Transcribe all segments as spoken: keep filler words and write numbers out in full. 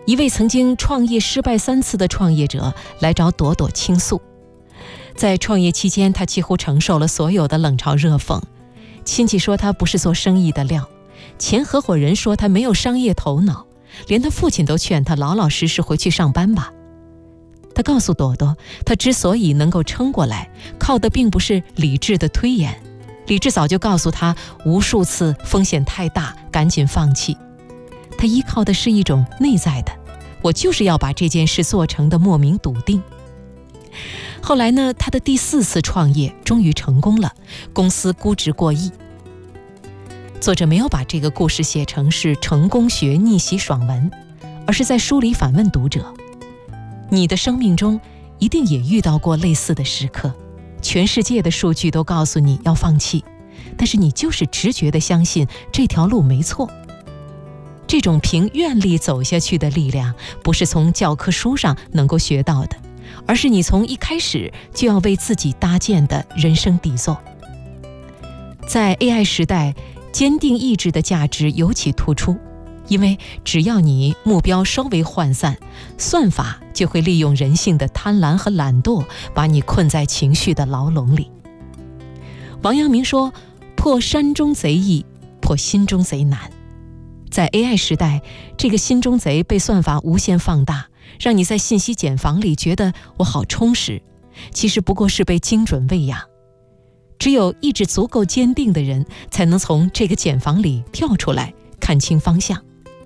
一位曾经创业失败三次的创业者来找朵朵倾诉。在创业期间，他几乎承受了所有的冷嘲热讽，亲戚说他不是做生意的料，前合伙人说他没有商业头脑，连他父亲都劝他老老实实回去上班吧。他告诉朵朵，他之所以能够撑过来，靠的并不是理智的推演，理智早就告诉他无数次风险太大，赶紧放弃。他依靠的是一种内在的，我就是要把这件事做成的莫名笃定。后来呢，他的第四次创业终于成功了，公司估值过亿。作者没有把这个故事写成是成功学逆袭爽文，而是在书里反问读者，你的生命中一定也遇到过类似的时刻，全世界的数据都告诉你要放弃，但是你就是直觉地相信这条路没错。这种凭愿力走下去的力量，不是从教科书上能够学到的，而是你从一开始就要为自己搭建的人生底座。在 A I 时代，坚定意志的价值尤其突出，因为只要你目标稍微涣散，算法就会利用人性的贪婪和懒惰，把你困在情绪的牢笼里。王阳明说，破山中贼易，破心中贼难。在 A I 时代，这个心中贼被算法无限放大，让你在信息茧房里觉得我好充实，其实不过是被精准喂养。只有意志足够坚定的人，才能从这个茧房里跳出来，看清方向。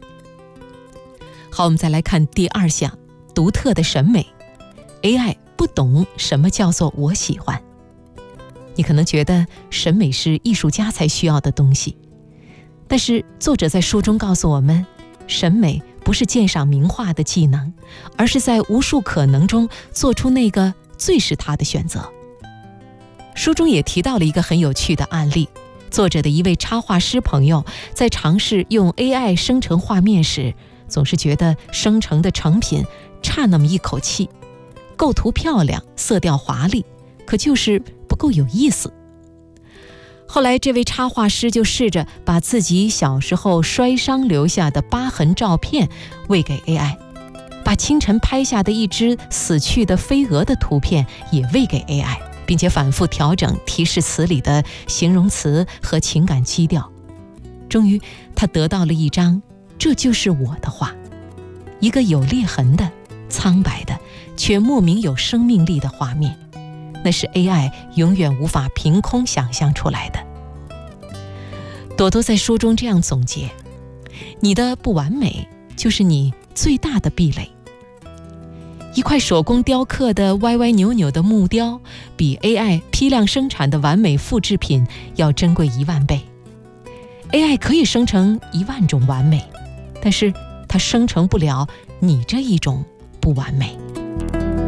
好，我们再来看第二项，独特的审美。 A I 不懂什么叫做我喜欢。你可能觉得审美是艺术家才需要的东西，但是作者在书中告诉我们，审美不是鉴赏名画的技能，而是在无数可能中做出那个最是他的选择。书中也提到了一个很有趣的案例，作者的一位插画师朋友在尝试用 A I 生成画面时，总是觉得生成的成品差那么一口气，构图漂亮，色调华丽，可就是不够有意思。后来这位插画师就试着把自己小时候摔伤留下的疤痕照片喂给 A I， 把清晨拍下的一只死去的飞蛾的图片也喂给 A I， 并且反复调整提示词里的形容词和情感基调。终于他得到了一张这就是我的画，一个有裂痕的、苍白的却莫名有生命力的画面，那是 A I 永远无法凭空想象出来的。朵朵在书中这样总结，你的不完美就是你最大的壁垒。一块手工雕刻的歪歪扭扭的木雕，比 A I 批量生产的完美复制品要珍贵一万倍。A I 可以生成一万种完美，但是它生成不了你这一种不完美。